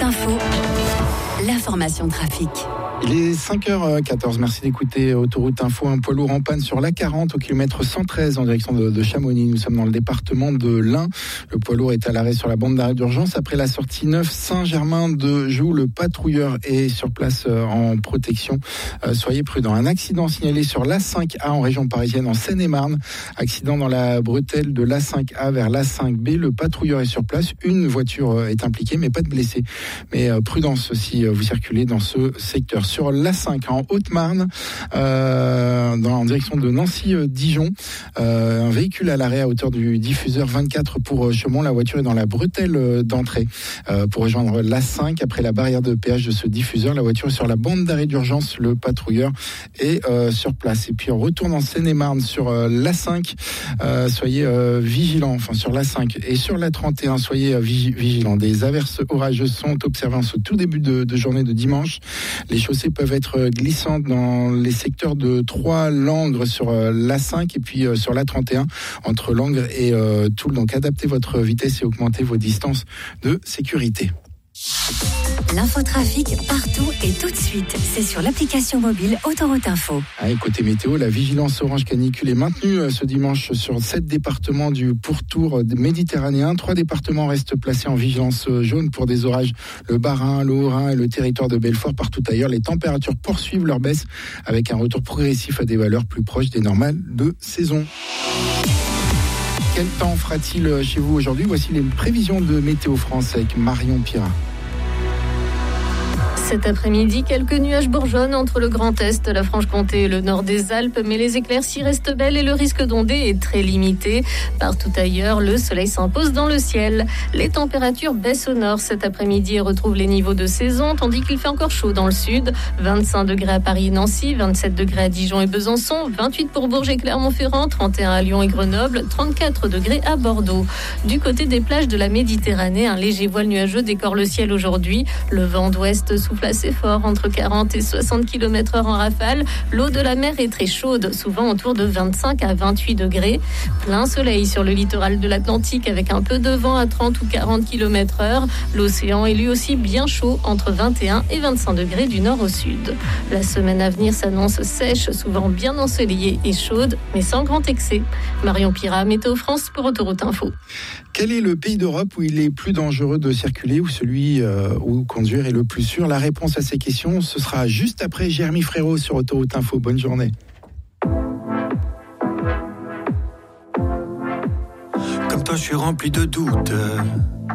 Info, l'information trafic. Il est 5h14, merci d'écouter Autoroute Info. Un poids lourd en panne sur l'A40 au kilomètre 113 en direction de Chamonix. Nous sommes dans le département de l'Ain. Le poids lourd est à l'arrêt sur la bande d'arrêt d'urgence. Après la sortie 9 Saint-Germain de Joux, le patrouilleur est sur place en protection. Soyez prudents. Un accident signalé sur l'A5A en région parisienne en Seine-et-Marne. Accident dans la bretelle de l'A5A vers l'A5B. Le patrouilleur est sur place. Une voiture est impliquée mais pas de blessés. Mais prudence si vous circulez dans ce secteur. Sur l'A5 en Haute-Marne, en direction de Nancy-Dijon, un véhicule à l'arrêt à hauteur du diffuseur 24 pour Chaumont. La voiture est dans la bretelle d'entrée pour rejoindre l'A5 après la barrière de péage de ce diffuseur. La voiture est sur la bande d'arrêt d'urgence. Le patrouilleur est sur place. Et puis on retourne en Seine-et-Marne sur l'A5. Soyez vigilants, enfin sur l'A5 et sur l'A31, soyez vigilants. Des averses orageuses sont observées en ce tout début de journée de dimanche. Les chaussées peuvent être glissantes dans les secteurs de Troyes-Langres sur l'A5 et puis sur l'A31 entre Langres et Toul. Donc adaptez votre vitesse et augmentez vos distances de sécurité. L'infotrafic partout et tout de suite. C'est sur l'application mobile Autoroute Info. Côté météo, la vigilance orange canicule est maintenue ce dimanche sur 7 départements du pourtour méditerranéen. 3 départements restent placés en vigilance jaune pour des orages. Le Bas-Rhin, le Haut-Rhin et le territoire de Belfort. Partout ailleurs, les températures poursuivent leur baisse avec un retour progressif à des valeurs plus proches des normales de saison. Quel temps fera-t-il chez vous aujourd'hui ? Voici les prévisions de Météo France avec Marion Pirat. Cet après-midi, quelques nuages bourgeonnent entre le Grand Est, la Franche-Comté et le nord des Alpes, mais les éclaircies restent belles et le risque d'ondée est très limité. Partout ailleurs, le soleil s'impose dans le ciel. Les températures baissent au nord cet après-midi et retrouvent les niveaux de saison, tandis qu'il fait encore chaud dans le sud. 25 degrés à Paris et Nancy, 27 degrés à Dijon et Besançon, 28 pour Bourges et Clermont-Ferrand, 31 à Lyon et Grenoble, 34 degrés à Bordeaux. Du côté des plages de la Méditerranée, un léger voile nuageux décore le ciel aujourd'hui. Le vent d'ouest souffle assez fort, entre 40 et 60 km/h en rafale. L'eau de la mer est très chaude, souvent autour de 25 à 28 degrés. Plein soleil sur le littoral de l'Atlantique avec un peu de vent à 30 ou 40 km/h. L'océan est lui aussi bien chaud, entre 21 et 25 degrés du nord au sud. La semaine à venir s'annonce sèche, souvent bien ensoleillée et chaude, mais sans grand excès. Marion Pirat, Météo France pour Autoroute Info. Quel est le pays d'Europe où il est plus dangereux de circuler ou celui où conduire est le plus sûr ? La réponse à ces questions, ce sera juste après Jérémy Frérot sur Autoroute Info. Bonne journée. Comme toi, je suis rempli de doutes.